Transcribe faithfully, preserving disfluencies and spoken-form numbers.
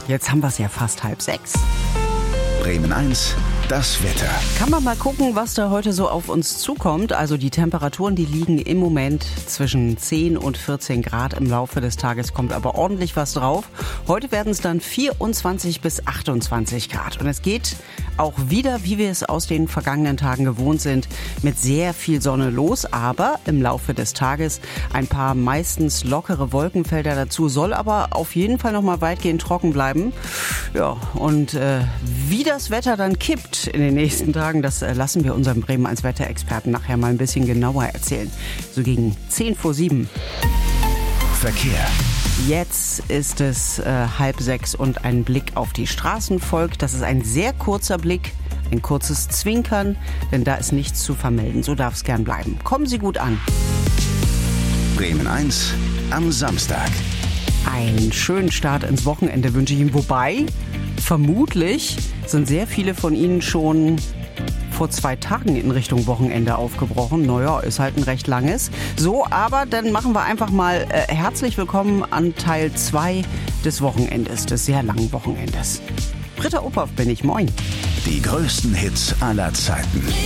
Jetzt haben wir es ja fast halb sechs. Bremen eins, das Wetter. Kann man mal gucken, was da heute so auf uns zukommt. Also die Temperaturen, die liegen im Moment zwischen zehn und vierzehn Grad. Im Laufe des Tages kommt aber ordentlich was drauf. Heute werden es dann vierundzwanzig bis achtundzwanzig Grad. Und es geht auch wieder, wie wir es aus den vergangenen Tagen gewohnt sind, mit sehr viel Sonne los. Aber im Laufe des Tages ein paar meistens lockere Wolkenfelder dazu. Soll aber auf jeden Fall noch mal weitgehend trocken bleiben. Ja, und äh, wie das Wetter dann kippt in den nächsten Tagen, das äh, lassen wir unserem Bremen eins Wetterexperten nachher mal ein bisschen genauer erzählen. So gegen zehn vor sieben. Verkehr. Jetzt ist es äh, halb sechs und ein Blick auf die Straßen folgt. Das ist ein sehr kurzer Blick, ein kurzes Zwinkern, denn da ist nichts zu vermelden. So darf es gern bleiben. Kommen Sie gut an. Bremen eins am Samstag. Einen schönen Start ins Wochenende wünsche ich Ihnen. Wobei, vermutlich sind sehr viele von Ihnen schon vor zwei Tagen in Richtung Wochenende aufgebrochen. Naja, ist halt ein recht langes. So, aber dann machen wir einfach mal äh, herzlich willkommen an Teil zwei des Wochenendes, des sehr langen Wochenendes. Britta Uphoff bin ich, moin. Die größten Hits aller Zeiten.